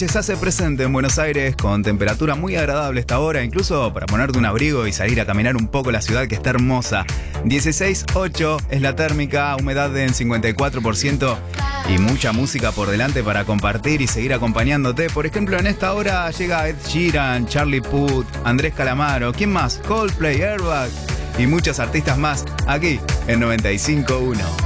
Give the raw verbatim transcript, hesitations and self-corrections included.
Se hace presente en Buenos Aires con temperatura muy agradable esta hora, incluso para ponerte un abrigo y salir a caminar un poco la ciudad que está hermosa. dieciséis coma ocho es la térmica, humedad en cincuenta y cuatro por ciento y mucha música por delante para compartir y seguir acompañándote. Por ejemplo, en esta hora llega Ed Sheeran, Charlie Puth, Andrés Calamaro, ¿quién más? Coldplay, Airbag y muchos artistas más aquí en noventa y cinco punto uno.